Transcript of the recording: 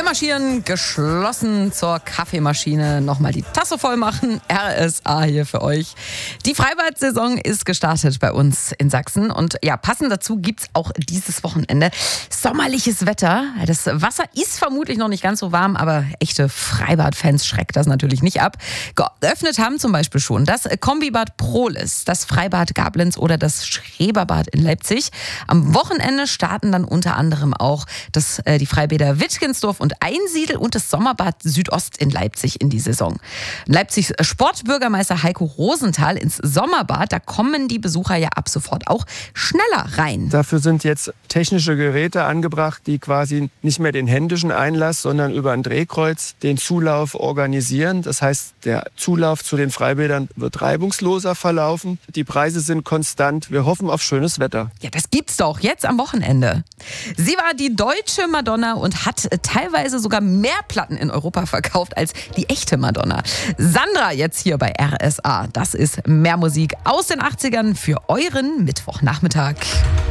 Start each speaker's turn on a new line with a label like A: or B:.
A: Einmarschieren, geschlossen zur Kaffeemaschine, nochmal die Tasse voll machen. RSA hier für euch. Die Freibad-Saison ist gestartet bei uns in Sachsen und ja, passend dazu gibt's auch dieses Wochenende sommerliches Wetter. Das Wasser ist vermutlich noch nicht ganz so warm, aber echte Freibad-Fans schreckt das natürlich nicht ab. Geöffnet haben zum Beispiel schon das Kombibad Prohlis, das Freibad Gablenz oder das Schreberbad in Leipzig. Am Wochenende starten dann unter anderem auch die Freibäder Wittgensdorf und Einsiedel und das Sommerbad Südost in Leipzig in die Saison. Leipzigs Sportbürgermeister Heiko Rosenthal ins Sommerbad, da kommen die Besucher ja ab sofort auch schneller rein.
B: Dafür sind jetzt technische Geräte angebracht, die quasi nicht mehr den händischen Einlass, sondern über ein Drehkreuz den Zulauf organisieren. Das heißt, der Zulauf zu den Freibädern wird reibungsloser verlaufen. Die Preise sind konstant. Wir hoffen auf schönes Wetter.
A: Ja, das gibt's doch jetzt am Wochenende. Sie war die deutsche Madonna und hat teilweise sogar mehr Platten in Europa verkauft als die echte Madonna. Sandra jetzt hier bei RSA. Das ist mehr Musik aus den 80ern für euren Mittwochnachmittag.